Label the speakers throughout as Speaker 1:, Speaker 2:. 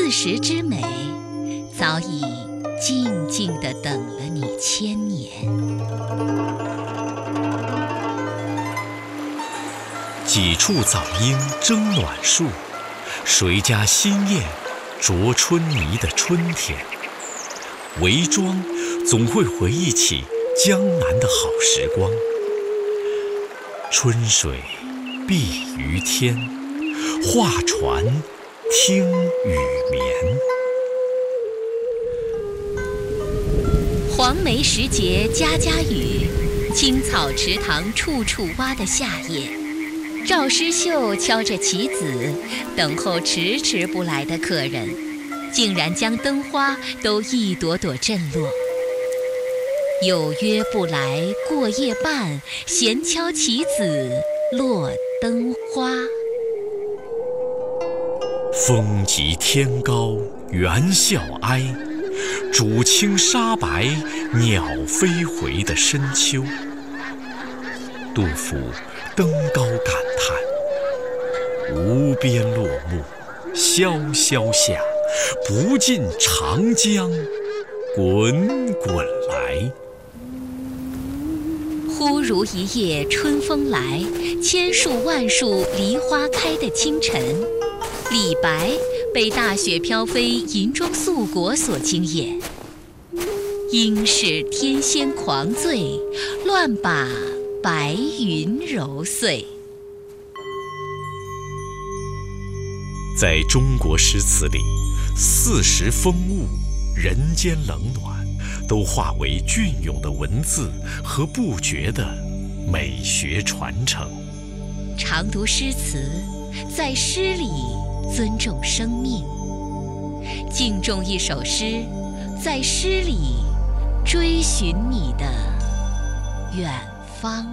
Speaker 1: 40之美，早已静静地等了你1000年。
Speaker 2: 几处早莺争暖树，谁家新燕啄春泥的春天。韦庄总会回忆起江南的好时光。春水碧于天，画船听雨眠。
Speaker 1: 黄梅时节家家雨，青草池塘处处蛙的夏夜。赵诗绣敲着棋子，等候迟迟不来的客人，竟然将灯花都一朵朵震落。有约不来过夜半，闲敲棋子落灯花。
Speaker 2: 风急天高猿啸哀，渚清沙白鸟飞回的深秋。杜甫登高感叹：无边落木萧萧下，不尽长江滚滚来。
Speaker 1: 忽如一夜春风来，千树万树梨花开的清晨。李白被大雪飘飞银装素裹所惊艳，应是天仙狂醉，乱把白云揉碎。
Speaker 2: 在中国诗词里，40风物、人间冷暖，都化为隽永的文字和不绝的美学传承。
Speaker 1: 常读诗词，在诗里尊重生命；敬重一首诗，在诗里追寻你的远方。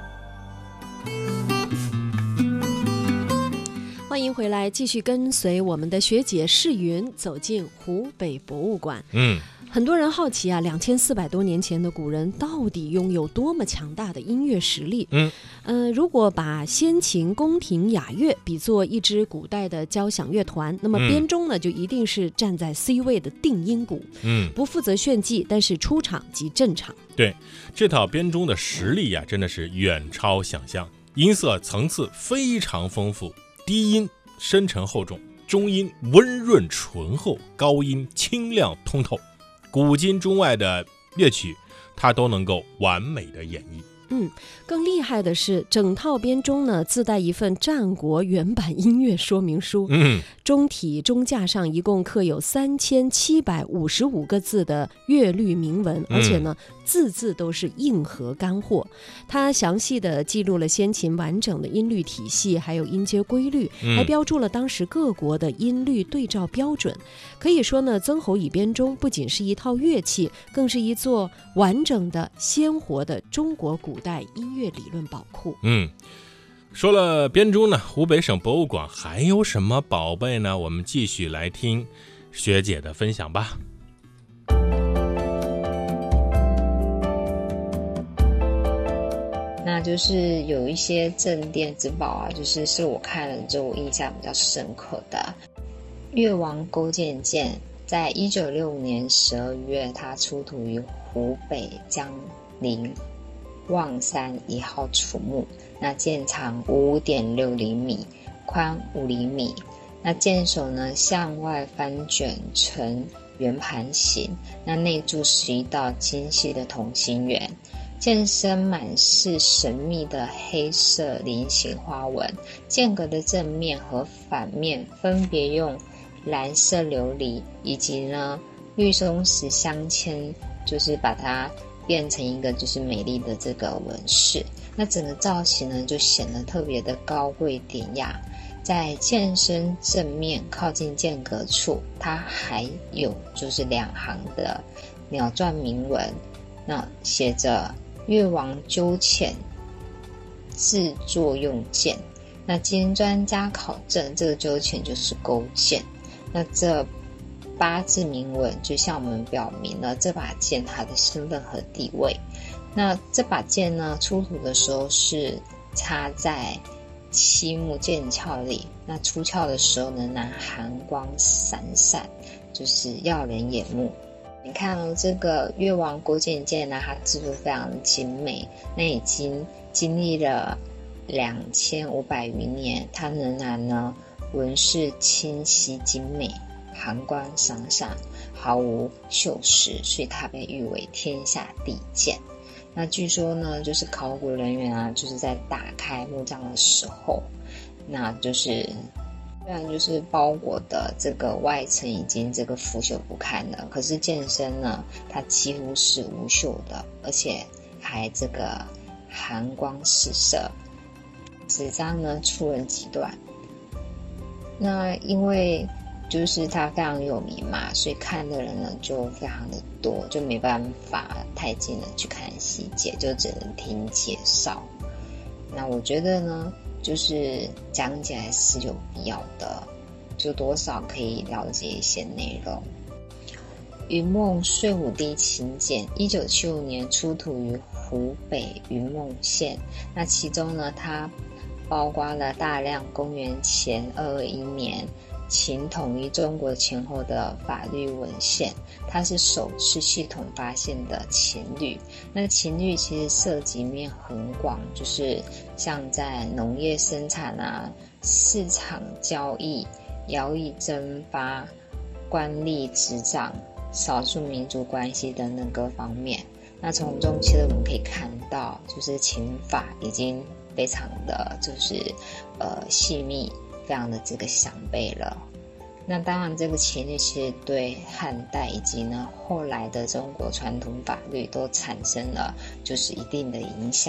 Speaker 3: 欢迎回来，继续跟随我们的学姐世云走进湖北博物馆。很多人好奇啊，2400多年前的古人到底拥有多么强大的音乐实力？如果把先秦宫廷雅乐比作一支古代的交响乐团，那么编钟呢，就一定是站在 C 位的定音鼓，不负责炫技，但是出场即正场。
Speaker 4: 对，这套编钟的实力呀，真的是远超想象，音色层次非常丰富，低音深沉厚重，中音温润醇厚，高音清亮通透。古今中外的乐曲，它都能够完美的演绎。
Speaker 3: 更厉害的是，整套编钟呢自带一份战国原版音乐说明书。钟体钟架上一共刻有3755个字的乐律铭文，而且呢字字都是硬核干货。它详细的记录了先秦完整的音律体系，还有音阶规律，还标注了当时各国的音律对照标准。可以说呢，曾侯乙编钟不仅是一套乐器，更是一座完整的鲜活的中国古代音乐理论宝库。
Speaker 4: 说了编钟呢，湖北省博物馆还有什么宝贝呢？我们继续来听学姐的分享吧。
Speaker 5: 那就是有一些镇店之宝啊，是我看了之后我印象比较深刻的。越王勾践剑在1965年12月，它出土于湖北江陵望山1号楚墓。那剑长 5.6 厘米，宽5厘米。那剑首呢向外翻卷成圆盘形，那内铸11道精细的同心圆。剑身满是神秘的黑色菱形花纹，剑格的正面和反面分别用蓝色琉璃以及呢绿松石镶嵌，把它变成一个美丽的这个纹饰。那整个造型呢就显得特别的高贵典雅。在剑身正面靠近剑格处，它还有2行的鸟状铭文，那写着越王纠浅制作用剑。那经专家考证，这个纠浅就是勾践。那这8字铭文就向我们表明了这把剑它的身份和地位。那这把剑呢出土的时候是插在漆木剑鞘里，那出鞘的时候呢，那寒光闪闪，就是耀人眼目。你看这个越王勾践剑呢，它制作非常精美，那已经经历了2500余年，它仍然呢纹饰清晰精美，寒光闪闪，毫无锈蚀，所以它被誉为天下第一剑。那据说呢，就是考古人员啊，就是在打开墓葬的时候，那就是虽然就是包裹的这个外层已经这个腐朽不堪了，可是剑身呢，它几乎是无锈的，而且还这个寒光四射，纸张呢出人几段。那因为就是它非常有名嘛，所以看的人呢就非常的多，就没办法太近的去看细节，就只能听介绍。那我觉得呢，就是讲解还是有必要的，就多少可以了解一些内容。云梦睡虎地秦简1975年出土于湖北云梦县，那其中呢，它包括了大量公元前221年秦统一中国前后的法律文献，它是首次系统发现的秦律。那秦律其实涉及面很广，就是像在农业生产啊、市场交易、徭役征发、官吏执掌、少数民族关系等等各方面。那从中其实我们可以看到，就是秦法已经非常的就是细密，非常的这个详备了。那当然这个秦律其实对汉代以及呢后来的中国传统法律都产生了就是一定的影响。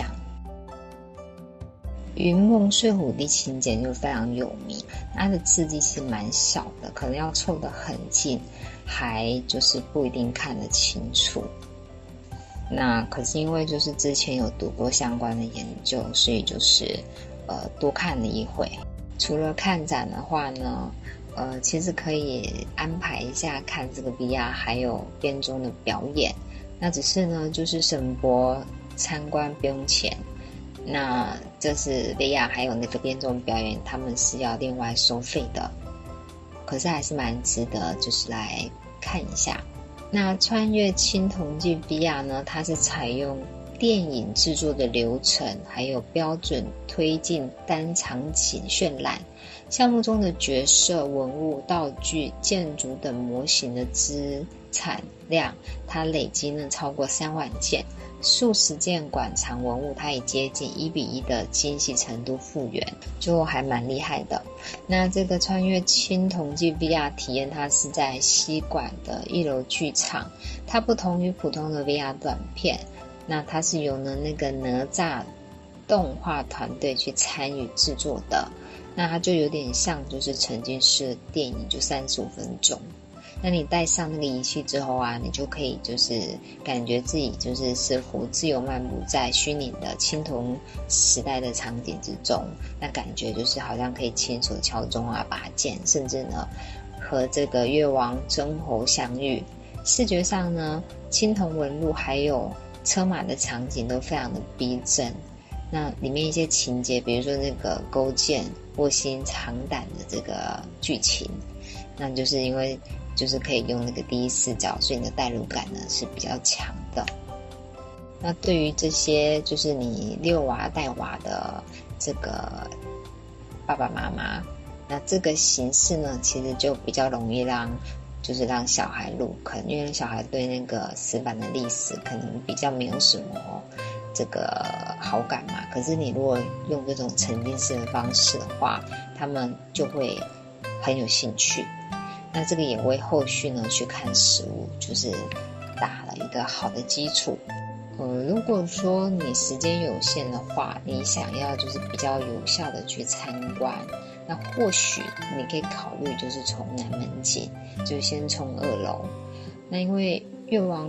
Speaker 5: 云梦睡虎地秦简就非常有名，它的字迹是蛮小的，可能要凑得很近还就是不一定看得清楚。那可是因为就是之前有读过相关的研究，所以就是多看了一回。除了看展的话呢，其实可以安排一下看这个 VR 还有编钟的表演。那只是呢，就是省博参观不用钱。那这是 VR 还有那个编钟表演，他们是要另外收费的。可是还是蛮值得，就是来看一下。那穿越青铜器 VR 呢，它是采用电影制作的流程，还有标准推进单场景渲染。项目中的角色、文物、道具、建筑等模型的资产量，它累积呢超过3万件，数十件馆藏文物，它也接近1:1的精细程度复原，就还蛮厉害的。那这个穿越青铜器 VR 体验，它是在西馆的1楼剧场，它不同于普通的 VR 短片，那它是由那个哪吒动画团队去参与制作的。那它就有点像就是沉浸式的电影，就35分钟。那你带上那个仪器之后啊，你就可以就是感觉自己就是似乎自由漫步在虚拟的青铜时代的场景之中，那感觉就是好像可以亲手敲钟啊、拔剑，甚至呢和这个越王曾侯相遇。视觉上呢，青铜纹路还有车马的场景都非常的逼真。那里面一些情节，比如说那个勾践卧薪尝胆的这个剧情，那就是因为就是可以用那个第一视角，所以你的代入感呢是比较强的。那对于这些就是你遛娃带娃的这个爸爸妈妈，那这个形式呢其实就比较容易让小孩入坑，因为小孩对那个死板的历史可能比较没有什么这个好感嘛，可是你如果用这种沉浸式的方式的话，他们就会很有兴趣。那这个也为后续呢去看实物就是打了一个好的基础。如果说你时间有限的话，你想要就是比较有效的去参观，那或许你可以考虑就是从南门进，就先从2楼。那因为越王